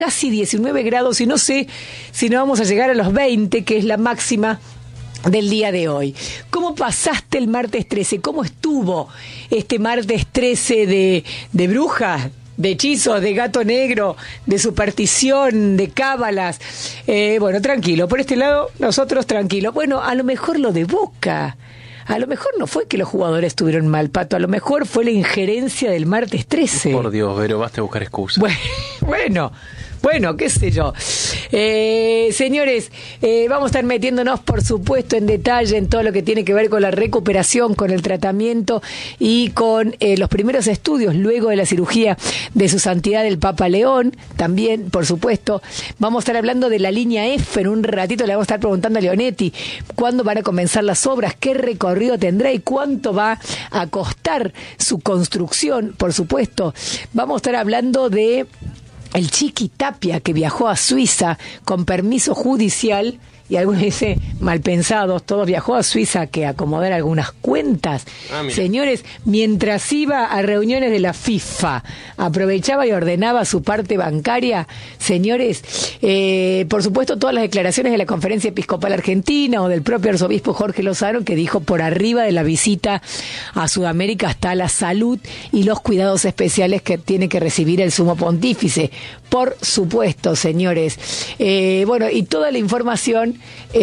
casi 19 grados y no sé si no vamos a llegar a los 20, que es la máxima del día de hoy. ¿Cómo pasaste el martes 13? ¿Cómo estuvo este martes 13 de brujas, de hechizos, de gato negro, de superstición, de cábalas? Bueno, tranquilo, por este lado nosotros tranquilos. Bueno, a lo mejor lo de Boca, a lo mejor no fue que los jugadores estuvieron mal, Pato, a lo mejor fue la injerencia del martes 13. Por Dios, Vero, basta de buscar excusas. Bueno, qué sé yo. Señores, vamos a estar metiéndonos, por supuesto, en detalle en todo lo que tiene que ver con la recuperación, con el tratamiento y con los primeros estudios luego de la cirugía de su santidad el Papa León. También, por supuesto, vamos a estar hablando de la línea F. En un ratito le vamos a estar preguntando a Leonetti cuándo van a comenzar las obras, qué recorrido tendrá y cuánto va a costar su construcción, por supuesto. Vamos a estar hablando de el Chiqui Tapia, que viajó a Suiza con permiso judicial, y algunos dicen mal pensados, todos viajó a Suiza que acomodar algunas cuentas. Señores, mientras iba a reuniones de la FIFA, aprovechaba y ordenaba su parte bancaria. Señores, por supuesto, todas las declaraciones de la Conferencia Episcopal Argentina o del propio arzobispo Jorge Lozano, que dijo por arriba de la visita a Sudamérica está la salud y los cuidados especiales que tiene que recibir el sumo pontífice. Por supuesto, señores. Bueno, y toda la información.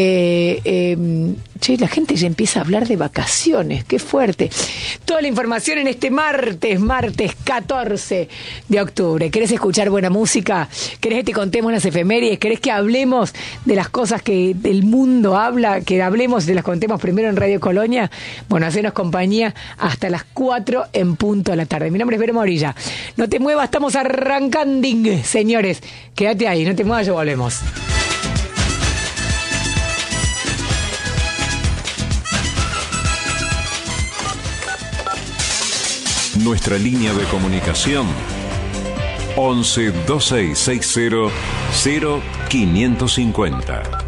La gente ya empieza a hablar de vacaciones, qué fuerte. Toda la información en este martes 14 de octubre. ¿Querés escuchar buena música? ¿Querés que te contemos las efemérides? ¿Querés que hablemos de las cosas que el mundo habla? ¿Que hablemos de las contemos primero en Radio Colonia? Bueno, hacenos compañía hasta las 4 en punto de la tarde. Mi nombre es Vero Morilla. No te muevas, estamos arrancando, señores. Quédate ahí, no te muevas, ya volvemos. Nuestra línea de comunicación 11 2660 0550.